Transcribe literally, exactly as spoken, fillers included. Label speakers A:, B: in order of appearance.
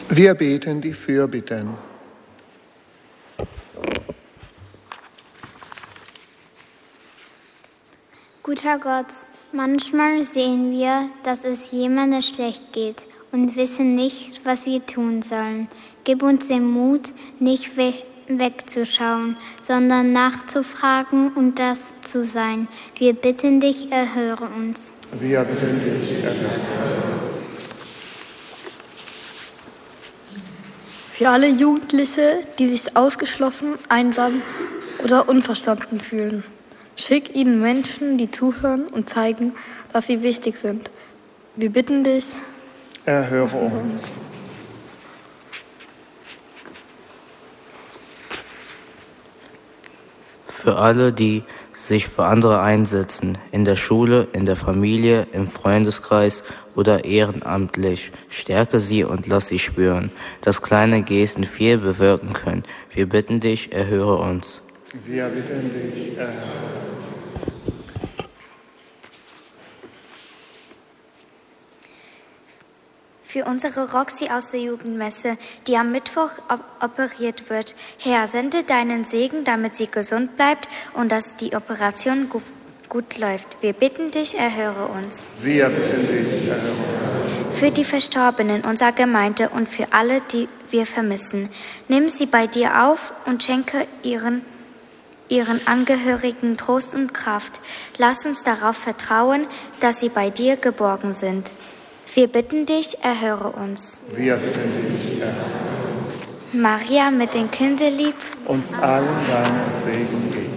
A: Wir beten die Fürbitten.
B: Guter Gott, manchmal sehen wir, dass es jemandem schlecht geht und wissen nicht, was wir tun sollen. Gib uns den Mut, nicht we- wegzuschauen, sondern nachzufragen und das zu sein. Wir bitten dich, erhöre uns.
A: Wir bitten dich, erhöre.
C: Für alle Jugendliche, die sich ausgeschlossen, einsam oder unverstanden fühlen. Schick ihnen Menschen, die zuhören und zeigen, dass sie wichtig sind. Wir bitten dich,
A: erhöre uns.
D: Für alle, die sich für andere einsetzen, in der Schule, in der Familie, im Freundeskreis oder ehrenamtlich. Stärke sie und lass sie spüren, dass kleine Gesten viel bewirken können. Wir bitten dich, erhöre uns.
A: Wir bitten dich, erhöre.
E: Für unsere Roxy aus der Jugendmesse, die am Mittwoch op- operiert wird. Herr, sende deinen Segen, damit sie gesund bleibt und dass die Operation gu- gut läuft. Wir bitten dich, erhöre uns.
A: Wir bitten dich, erhöre uns.
E: Für die Verstorbenen unserer Gemeinde und für alle, die wir vermissen. Nimm sie bei dir auf und schenke ihren, ihren Angehörigen Trost und Kraft. Lass uns darauf vertrauen, dass sie bei dir geborgen sind. Wir bitten dich, erhöre uns.
A: Wir bitten dich, erhöre uns.
E: Maria mit den Kinderlieb,
A: Uns allen deinen Segen geben.